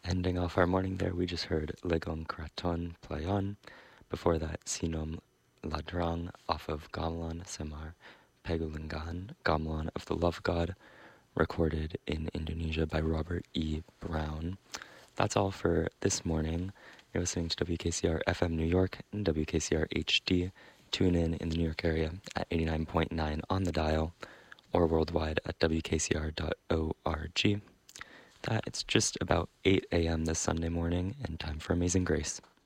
Ending off our morning there, we just heard Legong Kraton Playon. Before that, Sinom Ladrang off of Gamelan Semar Pegulingan, Gamelan of the Love God, recorded in Indonesia by Robert E. Brown. That's all for this morning. You're listening to WKCR FM New York and WKCR HD. Tune in the New York area at 89.9 on the dial or worldwide at wkcr.org. It's just about 8 a.m. this Sunday morning and time for Amazing Grace.